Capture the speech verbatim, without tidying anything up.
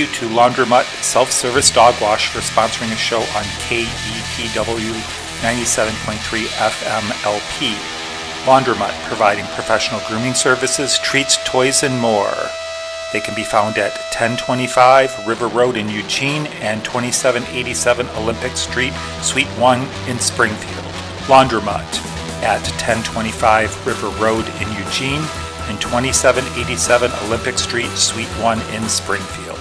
you to Laundromat Self-Service Dog Wash for sponsoring a show on K E P W ninety-seven point three F M L P. Laundromat, providing professional grooming services, treats, toys, and more. They can be found at ten twenty-five River Road in Eugene and twenty-seven eighty-seven Olympic Street, Suite one in Springfield. Laundromat at ten twenty-five River Road in Eugene and twenty-seven eighty-seven Olympic Street, Suite one in Springfield.